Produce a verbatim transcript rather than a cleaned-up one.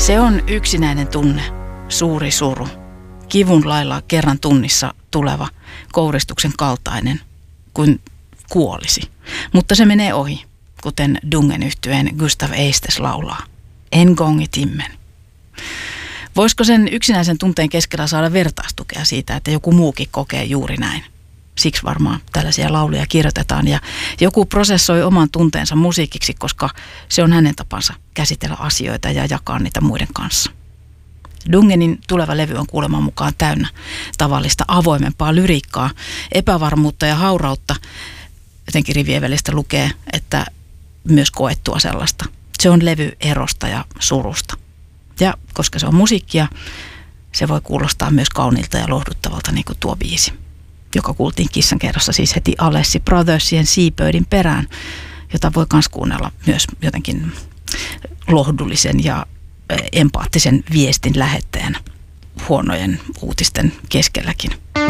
Se on yksinäinen tunne, suuri suru, kivun lailla kerran tunnissa tuleva, kouristuksen kaltainen, kuin kuolisi. Mutta se menee ohi, kuten Dungen yhtyeen Gustav Eistes laulaa. En gång i timmen. Voisiko sen yksinäisen tunteen keskellä saada vertaistukea siitä, että joku muukin kokee juuri näin? Siksi varmaan tällaisia lauluja kirjoitetaan ja joku prosessoi oman tunteensa musiikiksi, koska se on hänen tapansa käsitellä asioita ja jakaa niitä muiden kanssa. Dungenin tuleva levy on kuuleman mukaan täynnä tavallista avoimempaa lyriikkaa, epävarmuutta ja haurautta. Jotenkin rivien välistä lukee, että myös koettua sellaista. Se on levy erosta ja surusta. Ja koska se on musiikkia, se voi kuulostaa myös kauniilta ja lohduttavalta, niin kuin tuo biisi, joka kuultiin Kissankerrossa siis heti Alessi Brothersien Seabirdin perään, jota voi myös kuunnella myös jotenkin lohdullisen ja empaattisen viestin lähettäjänä huonojen uutisten keskelläkin.